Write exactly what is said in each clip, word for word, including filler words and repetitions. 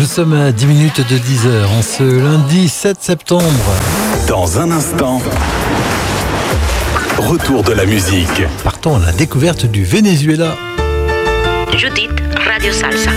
sommes à dix minutes de dix heures, en ce lundi sept septembre. Dans un instant, retour de la musique. Partons à la découverte du Venezuela. Judith, Radio Salsa.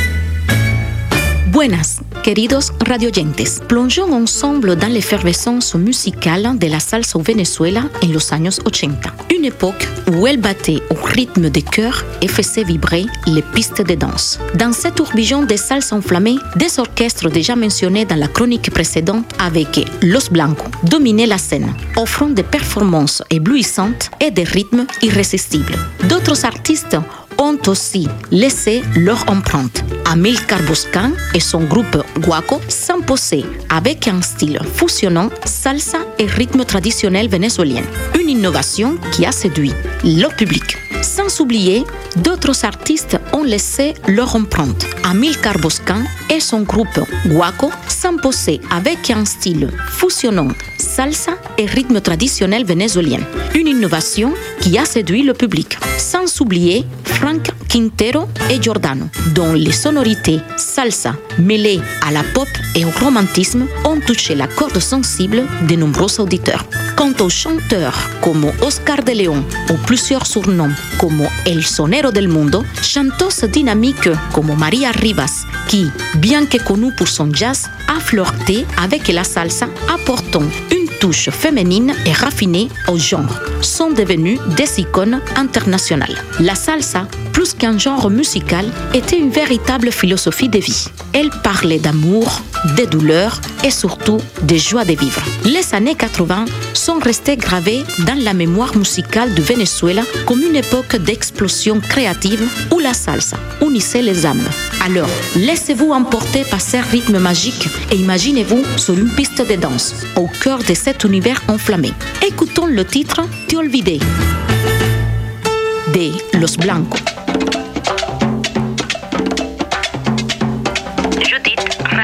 Buenas, queridos radioyentes. Plongeons ensemble dans l'effervescence musicale de la salsa au Venezuela en los años ochenta. Une époque où elle battait au rythme des chœurs et faisait vibrer les pistes de danse. Dans cet tourbillon de salsa enflammée, des orchestres déjà mentionnés dans la chronique précédente avec Los Blancos dominaient la scène, offrant des performances éblouissantes et des rythmes irrésistibles. D'autres artistes ont aussi laissé leur empreinte. Amilcar Boscan et son groupe Guaco s'imposaient avec un style fusionnant salsa et rythme traditionnel vénézuélien. Une innovation qui a séduit le public. Sans oublier, d'autres artistes ont laissé leur empreinte. Amilcar Boscan et son groupe Guaco s'imposaient avec un style fusionnant salsa et rythme traditionnel vénézuélien. Une innovation qui a séduit le public. Sans oublier Frank Quintero et Giordano, dont les sonorités salsa mêlées à la pop et au romantisme ont touché la corde sensible de nombreux auditeurs. Quant aux chanteurs comme Oscar de León ou plusieurs surnoms comme El Sonero del Mundo, chanteuses dynamiques comme Maria Rivas, qui, bien que connue pour son jazz, a flirté avec la salsa, apportant une touche féminine et raffinée au genre, sont devenues des icônes internationales. La salsa, plus qu'un genre musical, était une véritable philosophie de vie. Elle parlait d'amour, de douleur et surtout de joie de vivre. Les années quatre-vingts sont restées gravées dans la mémoire musicale du Venezuela comme une époque d'explosion créative où la salsa unissait les âmes. Alors, laissez-vous emporter par ces rythmes magiques et imaginez-vous sur une piste de danse, au cœur de cet univers enflammé. Écoutons le titre « Te olvidé » de Los Blancos.